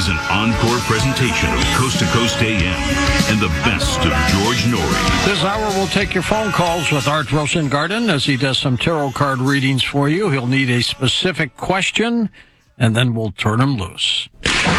is an encore presentation of Coast to Coast AM and the best of George Norrie. This hour we'll take your phone calls with Art Rosengarten as he does some tarot card readings for you. He'll need a specific question, and then we'll turn him loose.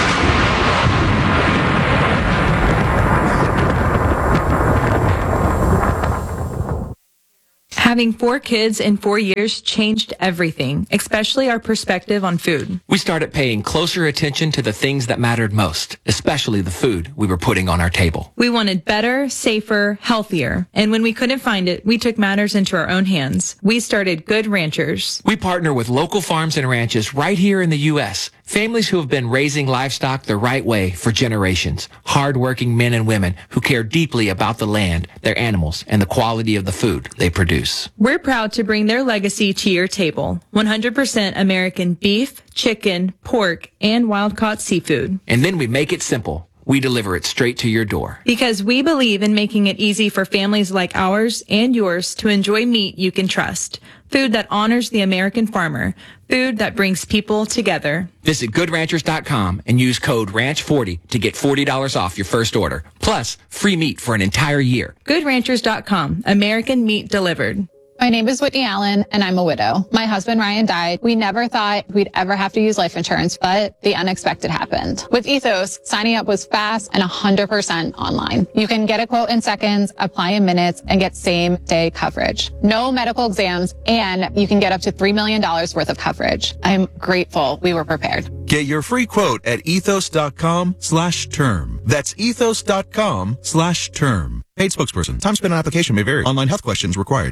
Having 4 kids in 4 years changed everything, especially our perspective on food. We started paying closer attention to the things that mattered most, especially the food we were putting on our table. We wanted better, safer, healthier. And when we couldn't find it, we took matters into our own hands. We started Good Ranchers. We partner with local farms and ranches right here in the U.S., families who have been raising livestock the right way for generations. Hard-working men and women who care deeply about the land, their animals, and the quality of the food they produce. We're proud to bring their legacy to your table. 100% American beef, chicken, pork, and wild-caught seafood. And then we make it simple. We deliver it straight to your door. Because we believe in making it easy for families like ours and yours to enjoy meat you can trust. Food that honors the American farmer. Food that brings people together. Visit GoodRanchers.com and use code RANCH40 to get $40 off your first order. Plus, free meat for an entire year. GoodRanchers.com. American meat delivered. My name is Whitney Allen, and I'm a widow. My husband, Ryan, died. We never thought we'd ever have to use life insurance, but the unexpected happened. With Ethos, signing up was fast and 100% online. You can get a quote in seconds, apply in minutes, and get same-day coverage. No medical exams, and you can get up to $3 million worth of coverage. I'm grateful we were prepared. Get your free quote at ethos.com/term. That's ethos.com/term. Paid spokesperson. Time spent on application may vary. Online health questions required.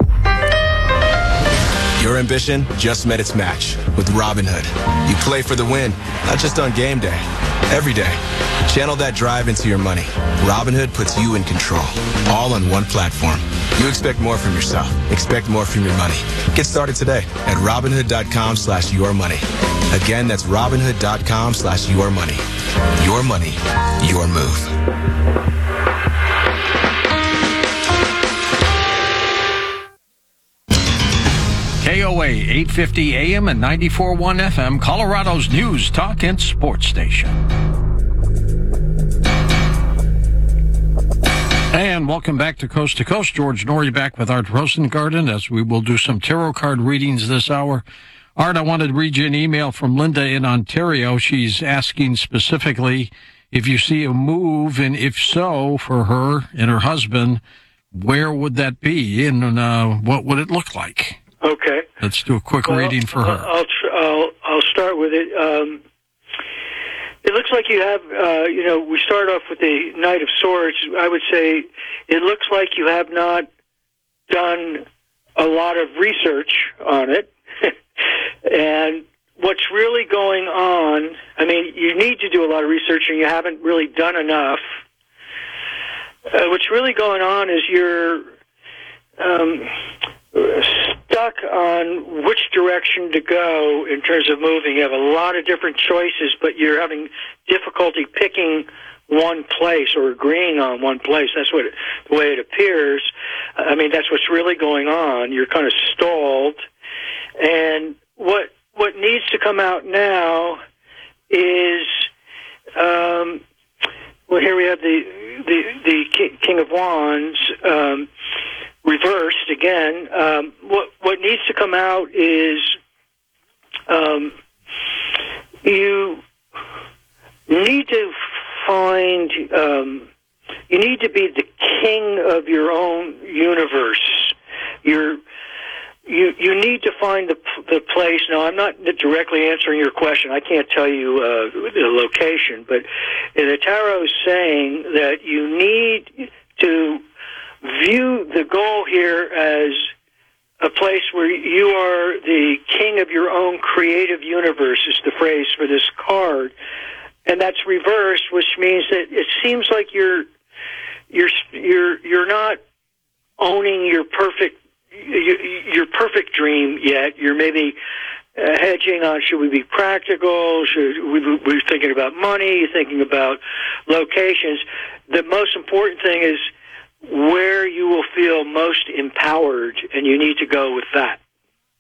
Your ambition just met its match with Robinhood. You play for the win, not just on game day, every day. Channel that drive into your money. Robinhood puts you in control, all on one platform. You expect more from yourself. Expect more from your money. Get started today at Robinhood.com/yourmoney. Again, that's Robinhood.com/yourmoney. Your money, your move. KOA 850 AM and 94.1 FM, Colorado's news, talk, and sports station. And welcome back to Coast. George Norrie back with Art Rosengarten as we will do some tarot card readings this hour. Art, I wanted to read you an email from Linda in Ontario. She's asking specifically if you see a move, and if so, for her and her husband, where would that be, and what would it look like? Okay. Let's do a quick reading for her. I'll start with it. It looks like you have, we start off with the Knight of Swords. I would say it looks like you have not done a lot of research on it. And what's really going on, I mean, you need to do a lot of research and you haven't really done enough. What's really going on is you're stuck on which direction to go in terms of moving. You have a lot of different choices, but you're having difficulty picking one place or agreeing on one place. That's the way it appears. I mean, that's what's really going on. You're kind of stalled. And what needs to come out now is, well, here we have the King of Wands, reversed again. What needs to come out is you need to find, you need to be the king of your own universe. You need to find the place. Now, I'm not directly answering your question. I can't tell you the location, but the tarot is saying that you need to view the goal here as a place where you are the king of your own creative universe, is the phrase for this card. And that's reversed, which means that it seems like you're not owning your perfect dream yet. You're maybe hedging on, should we be practical? Should we be thinking about money, thinking about locations? The most important thing is where you will feel most empowered, and you need to go with that.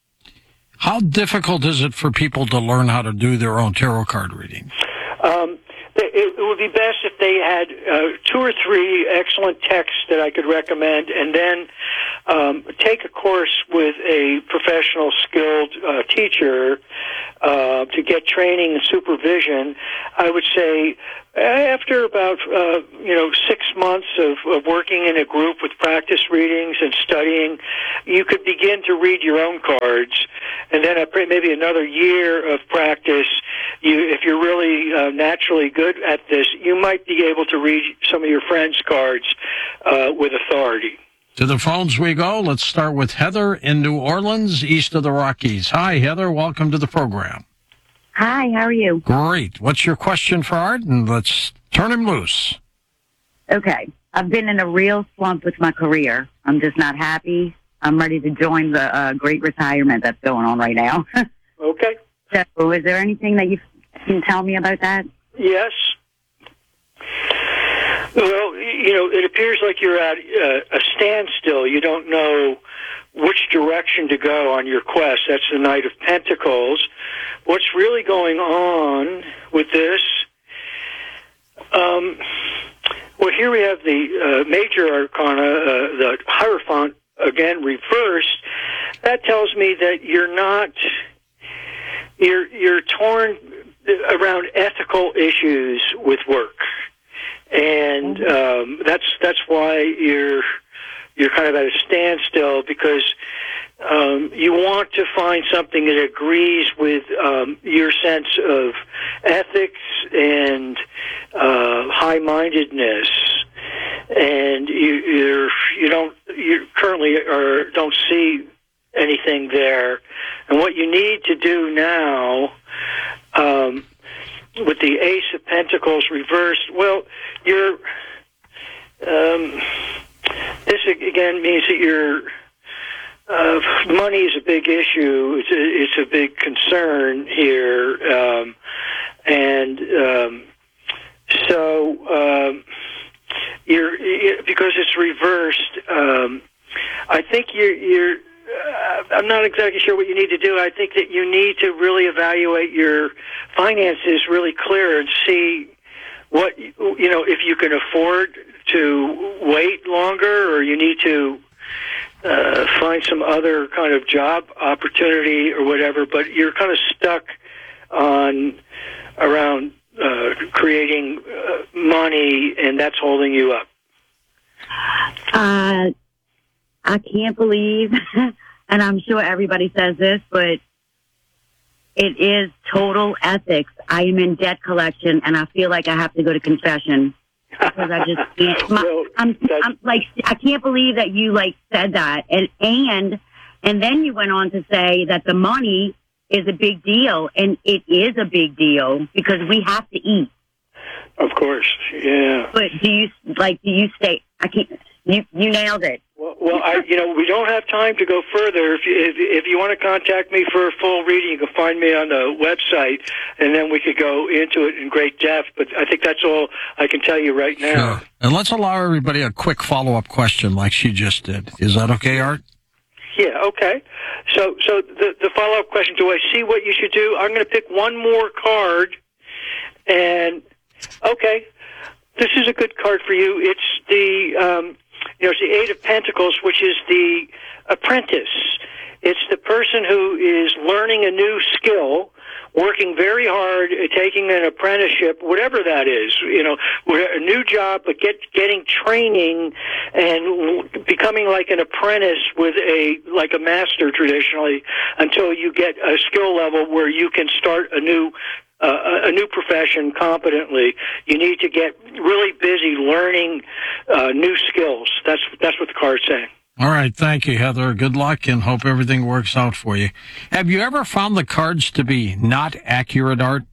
How difficult is it for people to learn how to do their own tarot card reading? it would be best if they had 2 or 3 excellent texts that I could recommend, and then take a course with a professional, skilled teacher to get training and supervision. I would say after about 6 months of working in a group with practice readings and studying, you could begin to read your own cards, and then maybe another year of practice. If you're really naturally good at this, you might be able to read some of your friends' cards with authority. To the phones we go. Let's start with Heather in New Orleans, east of the Rockies. Hi, Heather. Welcome to the program. Hi, how are you? Great. What's your question for Art? And let's turn him loose. Okay. I've been in a real slump with my career. I'm just not happy. I'm ready to join the great retirement that's going on right now. Okay. So is there anything that you can tell me about that? Yes. Well, it appears like you're at a standstill. You don't know which direction to go on your quest. That's the Knight of Pentacles. What's really going on with this? Well, here we have the major arcana, the Hierophant, again reversed. That tells me that you're torn around ethical issues with work, and that's why you're kind of at a standstill, because you want to find something that agrees with your sense of ethics and high-mindedness, and you currently don't see anything there. And what you need to do now, with the Ace of Pentacles reversed, well, this again means that your money is a big issue. It's a big concern here, so because it's reversed. I think you're. I'm not exactly sure what you need to do. I think that you need to really evaluate your finances really clear and see what, if you can afford to wait longer, or you need to find some other kind of job opportunity or whatever, but you're kind of stuck around creating money, and that's holding you up. I can't believe, and I'm sure everybody says this, but it is total ethics. I am in debt collection, and I feel like I have to go to confession because I just can't. I'm like, I can't believe that you said that, and then you went on to say that the money is a big deal, and it is a big deal because we have to eat. Of course, yeah. But do you stay? I can't. You nailed it. Well, we don't have time to go further. If you want to contact me for a full reading, you can find me on the website, and then we could go into it in great depth. But I think that's all I can tell you right now. Sure. And let's allow everybody a quick follow-up question like she just did. Is that okay, Art? Yeah, okay. So the follow-up question, do I see what you should do? I'm going to pick one more card, and, okay, this is a good card for you. It's the... it's the Eight of Pentacles, which is the apprentice. It's the person who is learning a new skill, working very hard, taking an apprenticeship, whatever that is, a new job, but getting training and becoming like an apprentice with like a master traditionally, until you get a skill level where you can start a new profession competently. You need to get really busy learning new skills. That's what the card's saying. All right. Thank you, Heather. Good luck, and hope everything works out for you. Have you ever found the cards to be not accurate, Art?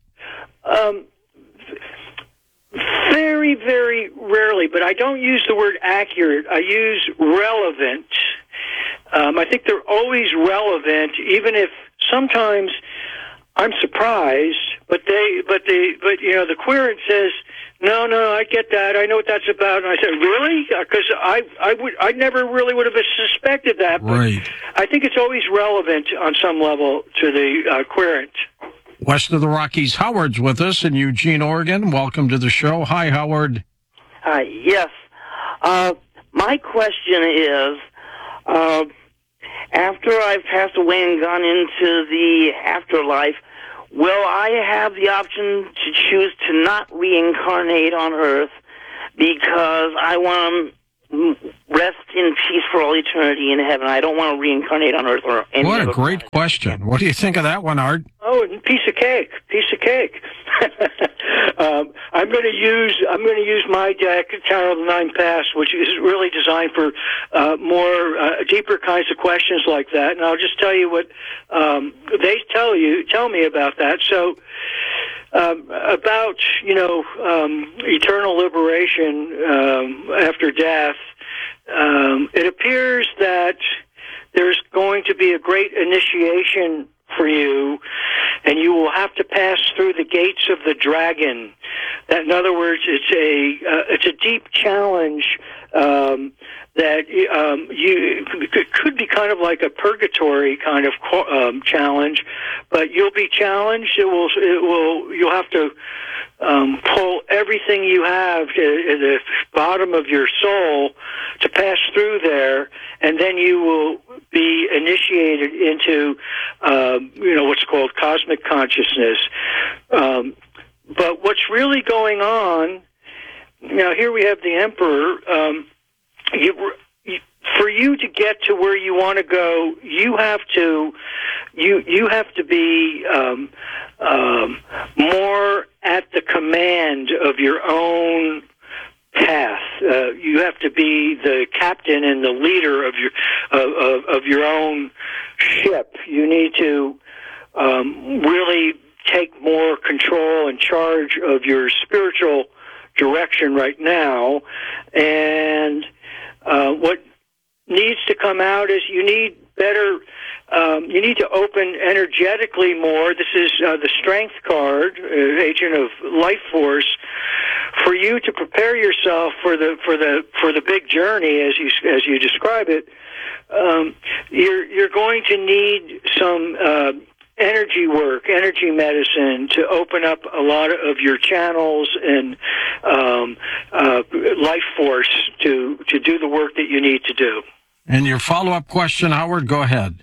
Very, very rarely, but I don't use the word accurate. I use relevant. I think they're always relevant, even if sometimes I'm surprised, but the querent says, no, I get that. I know what that's about. And I said, really? Because I never really would have suspected that. But right. I think it's always relevant on some level to the querent. West of the Rockies, Howard's with us in Eugene, Oregon. Welcome to the show. Hi, Howard. Hi, yes. My question is, after I've passed away and gone into the afterlife, will I have the option to choose to not reincarnate on Earth because I want to rest in peace for all eternity in heaven? I don't want to reincarnate on Earth or any What a other great planet. question. What do you think of that one, Art? Oh, piece of cake. I'm going to use my deck, Tarot of the Nine Paths, which is really designed for more deeper kinds of questions like that. And I'll just tell you what they tell me about that. So about eternal liberation after death. It appears that there's going to be a great initiation for you, and you will have to pass through the gates of the dragon. That, in other words, it's a deep challenge that it could be kind of like a purgatory kind of challenge, but you'll be challenged. You'll have to pull everything you have to the bottom of your soul to pass through there, and then you will be initiated into what's called cosmic consciousness. But what's really going on now? Here we have the Emperor. For you to get to where you want to go, you have to be more at the command of your own path. You have to be the captain and the leader of your own ship. You need to really take more control and charge of your spiritual direction right now. And what needs to come out is you need better. You need to open energetically more. This is the Strength card, agent of life force, for you to prepare yourself for the big journey, as you describe it. You're going to need some energy work, energy medicine, to open up a lot of your channels and life force to do the work that you need to do. And your follow-up question, Howard, go ahead.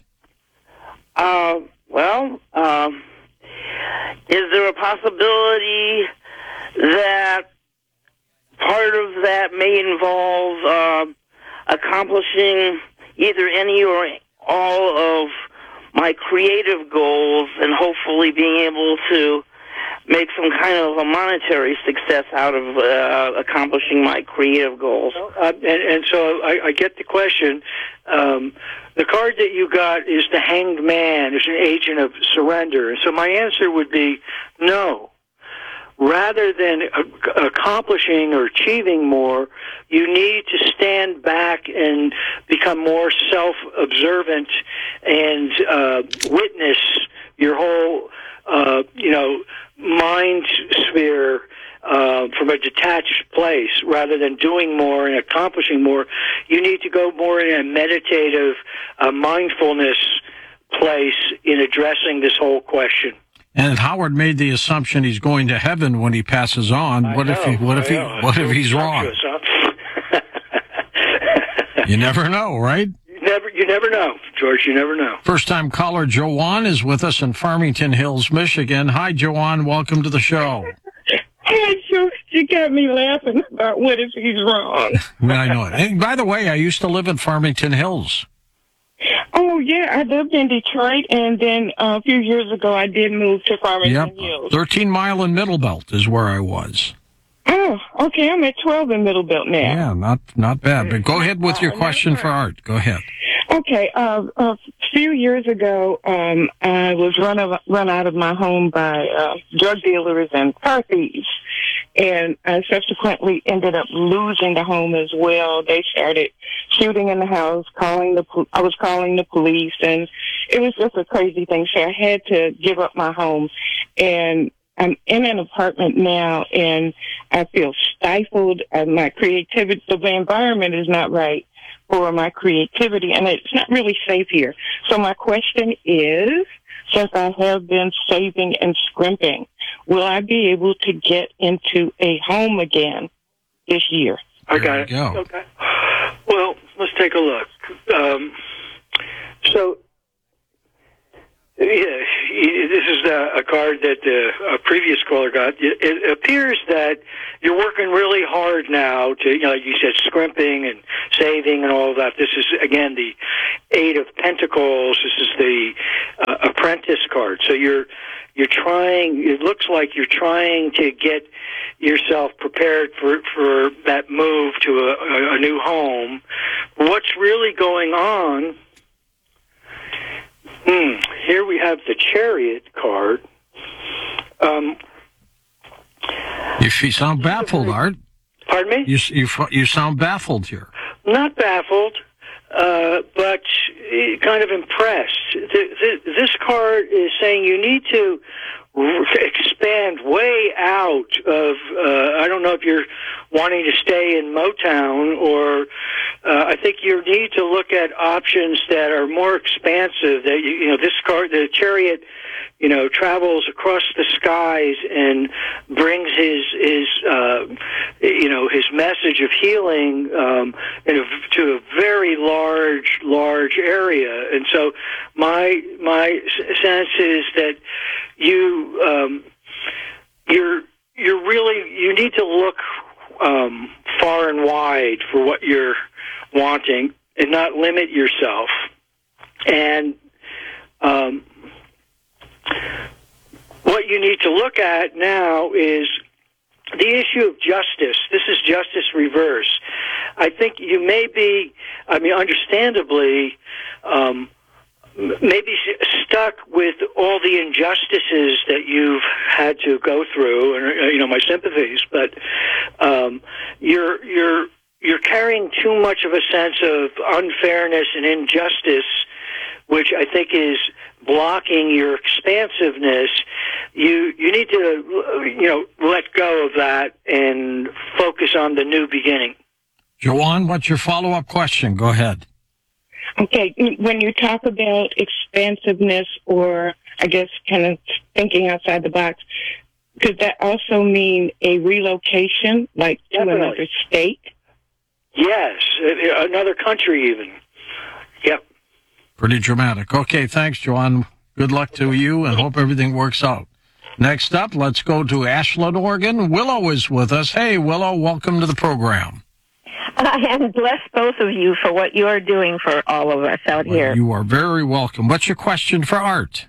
Is there a possibility that part of that may involve accomplishing either any or all of my creative goals and hopefully being able to make some kind of a monetary success out of accomplishing my creative goals? And so I get the question. The card that you got is the Hanged Man. It's an agent of surrender. And so my answer would be no. Rather than accomplishing or achieving more, you need to stand back and become more self-observant and witness your whole, mind sphere from a detached place. Rather than doing more and accomplishing more, you need to go more in a meditative mindfulness place in addressing this whole question. And Howard made the assumption he's going to heaven when he passes on. What if he's wrong? You never know, right? You never know, George. You never know. First-time caller Joanne is with us in Farmington Hills, Michigan. Hi, Joanne. Welcome to the show. Hey, George, you got me laughing about what if he's wrong. I know it. And by the way, I used to live in Farmington Hills. Oh, yeah, I lived in Detroit, and then a few years ago I did move to Farmington Hills. 13 Mile and Middle Belt is where I was. Oh, okay, I'm at 12 in Middle Belt now. Yeah, not bad. But go ahead with your question for Art. Go ahead. Okay, a few years ago, I was run out of my home by drug dealers and car thieves, and I subsequently ended up losing the home as well. They started shooting in the house, I was calling the police, and it was just a crazy thing. So I had to give up my home, and I'm in an apartment now, and I feel stifled. My creativity, the environment is not right for my creativity, and it's not really safe here. So my question is, since I have been saving and scrimping. Will I be able to get into a home again this year? I got it. Go. Okay. Well, let's take a look. So, yeah, this is a card that a previous caller got. It appears that you're working really hard now to, like you said, scrimping and saving and all of that. This is, again, the Eight of Pentacles. This is the Apprentice card. So you're trying, it looks like you're trying to get yourself prepared for that move to a new home. What's really going on? Here we have the Chariot card. You sound baffled, Art. Pardon me? You sound baffled here. Not baffled, but kind of impressed. This card is saying you need to expand way out of, I don't know if you're wanting to stay in Motown, or I think you need to look at options that are more expansive. That this card, the Chariot, travels across the skies and brings his message of healing to a very large area. And so my sense is that you need to look far and wide for what you're wanting and not limit yourself. And what you need to look at now is the issue of justice. This is justice reverse. I think you may be, understandably, maybe stuck with all the injustices that you've had to go through, and my sympathies. But you're carrying too much of a sense of unfairness and injustice, which I think is blocking your expansiveness. You need to let go of that and focus on the new beginning. Joanne, what's your follow-up question? Go ahead. Okay, when you talk about expansiveness, or I guess kind of thinking outside the box, could that also mean a relocation, like to another state? Yes, another country even. Yep. Pretty dramatic. Okay, thanks, Joanne. Good luck to you, and hope everything works out. Next up, let's go to Ashland, Oregon. Willow is with us. Hey, Willow, welcome to the program. And bless both of you for what you are doing for all of us out here. You are very welcome. What's your question for Art?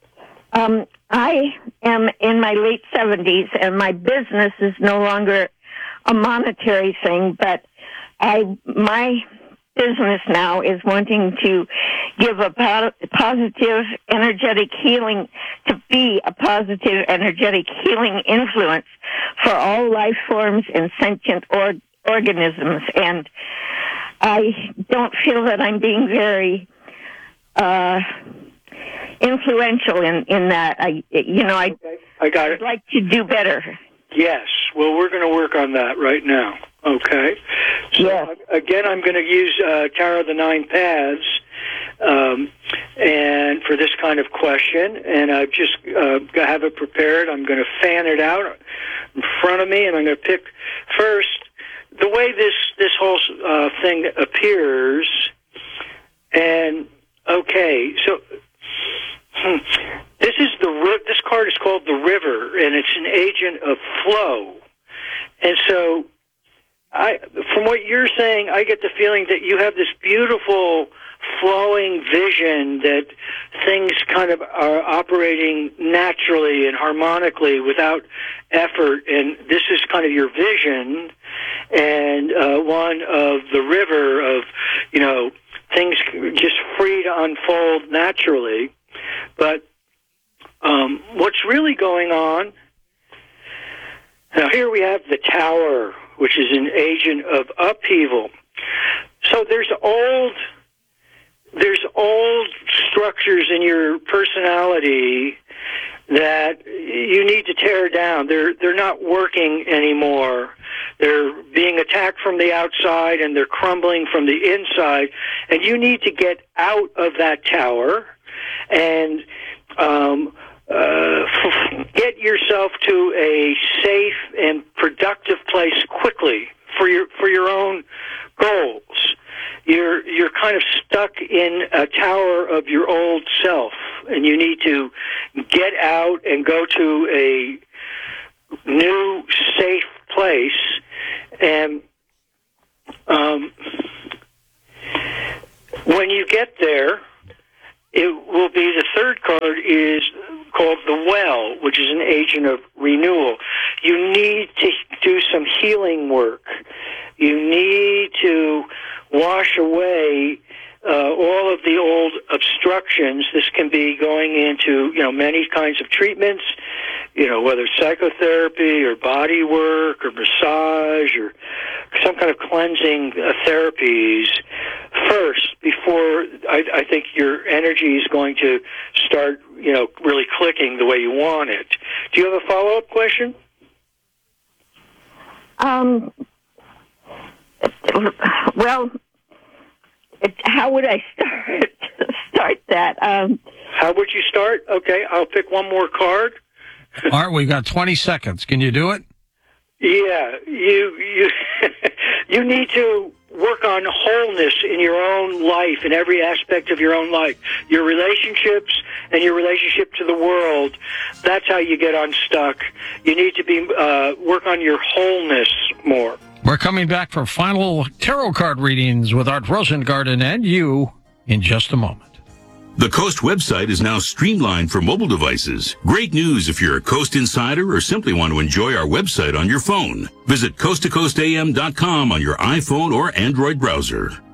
I am in my late 70s, and my business is no longer a monetary thing, but my business now is wanting to give a positive, energetic healing, to be a positive, energetic healing influence for all life forms and sentient organisms. And I don't feel that I'm being very influential in that. I got it. I'd like to do better. Yes. Well, we're going to work on that right now. Okay. So again, I'm going to use Tarot of the Nine Paths, and for this kind of question, and I've just have it prepared. I'm going to fan it out in front of me, and I'm going to pick first the way this whole thing appears. And okay, so this card is called the River, and it's an agent of flow. And so, from what you're saying, I get the feeling that you have this beautiful flowing vision that things kind of are operating naturally and harmonically without effort, and this is kind of your vision, and one of the river of, things just free to unfold naturally. But what's really going on, now here we have the Tower, which is an agent of upheaval. So there's old structures in your personality that you need to tear down. They're not working anymore. They're being attacked from the outside, and they're crumbling from the inside. And you need to get out of that tower and get yourself to a safe and productive place quickly for your own goals. You're kind of stuck in a tower of your old self, and you need to get out and go to a new, safe place. And when you get there, it will be the third card is called the Well, which is an agent of renewal. You need to do some healing work. You need to wash away all of the old obstructions. This can be going into, many kinds of treatments, whether psychotherapy or body work or massage or some kind of cleansing therapies first before I think your energy is going to start, really clicking the way you want it. Do you have a follow-up question? Well, how would I start that? How would you start? Okay, I'll pick one more card. Art, we've got 20 seconds. Can you do it? Yeah, you you need to work on wholeness in your own life, in every aspect of your own life. Your relationships and your relationship to the world, that's how you get unstuck. You need to work on your wholeness more. We're coming back for final tarot card readings with Art Rosengarten and you in just a moment. The Coast website is now streamlined for mobile devices. Great news if you're a Coast insider or simply want to enjoy our website on your phone. Visit coasttocoastam.com on your iPhone or Android browser.